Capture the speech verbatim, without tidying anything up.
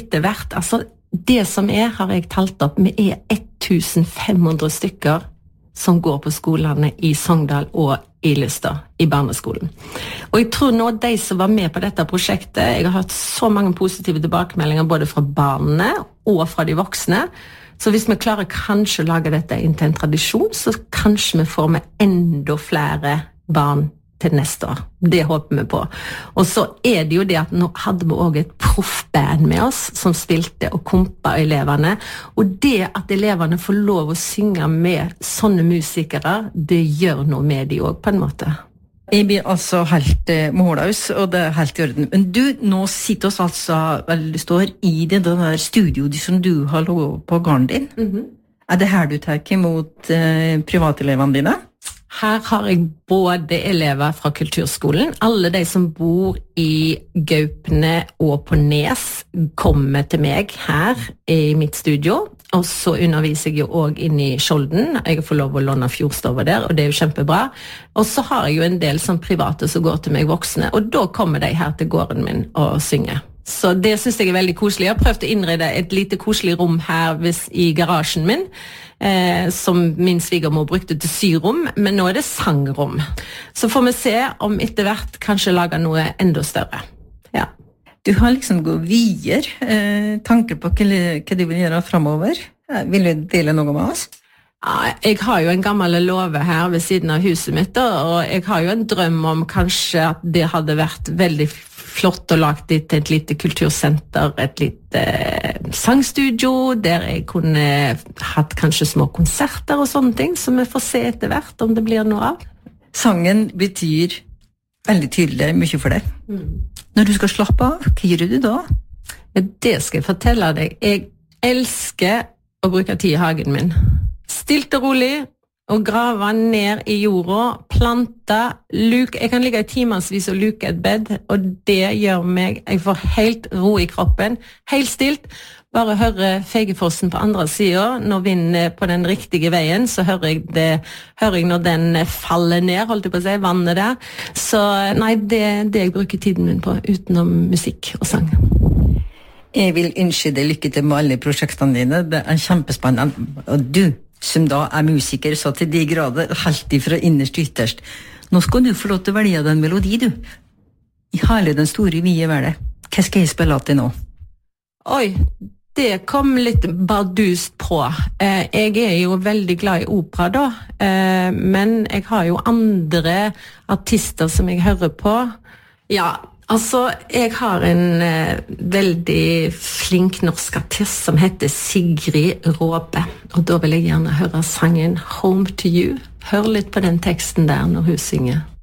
etter hvert, altså det som er, har jeg talt opp, vi er femten hundre stykker som går på skolene i Sogndal og i Lystad, i barneskolen. Og jeg tror nå de som var med på dette prosjektet, jeg har hatt så mange positive tilbakemeldinger både fra barnene og fra de voksne, så hvis vi klarer kanskje å lage dette inn til en tradisjon, så kanskje vi får med enda flere barn til neste år. Det håper vi på. Og så er det jo det at nå hadde vi også et proffband med oss som spilte og kompa eleverne, og det at eleverne får lov å synge med sånne musikere, det gjør noe med de også på en måte. Jeg blir altså helt eh, målaus, og det er helt i orden. Men du, nå sitter oss altså, vel, du står i det der studio som du har lovet på garden din. Mm-hmm. Er det her du tar imot eh, privatelevene dine? Her har jeg både elever fra kulturskolen, alle de som bor i Gaupne og på Nes kommer til meg her i mitt studio, og så underviser jeg jo også inne i Skjolden, jeg får lov å låne fjordstover der, og det er jo kjempebra, og så har jeg jo en del som private som går til meg voksne, og da kommer de her til gården min og synger. Så det synes jeg er veldig koselig. Jeg har prøvd å innrede et lite koselig rom her hvis, i garasjen min, eh, som min svigermor brukte til syrom, men nå er det sangrom. Så får vi se om etter hvert kanskje lager noe enda større. Ja. Du har liksom gått videre eh, tanker på hva, hva du vil gjøre fremover. Vil du dele noe med oss? Ja, jeg har jo en gammel låve her ved siden av huset mitt, og jeg har jo en drøm om kanskje at det hadde vært veldig flott å lage det til et lite kultursenter, et lite eh, sangstudio, der jeg kunne hatt kanskje små konserter og sånne ting, så vi får se etter hvert om det blir noe av. Sangen betyr veldig tydelig mye for deg. Mm. Når du skal slappe av, hva gjør du da? Det skal jeg fortelle deg. Jeg elsker å bruke tid i hagen min. Stilt og rolig, og grave ned i jorda, plante, luke. Jeg kan ligge i timersvis og luke et bed, og det gjør meg, jeg får helt ro i kroppen, helt stilt. Bare høre Fegefossen på andre siden, når vinden er på den riktige veien, så hører jeg det, hører jeg når den faller ned, holdt jeg på å si, vannet der. Så nei, det er det jeg bruker tiden min på, utenom musikk og sang. Jeg vil ønske deg lykke til med alle prosjektene dine, det er kjempespennende, og du, som da er musiker, så til de grader, helt ifra innerst og ytterst. Nå skal du få lov til å velge den melodi, du. I hele den store, vide verden. Hva skal jeg spille til nå? Oi, det kom litt bardust på. Eh, jeg er jo veldig glad i opera da, eh, men jeg har jo andre artister som jeg hører på. Ja, altså, jeg har en eh, veldig flink norsk artist som heter Sigrid Råbe, og da vil jeg gjerne høre sangen Home to You. Hør litt på den teksten der når hun synger.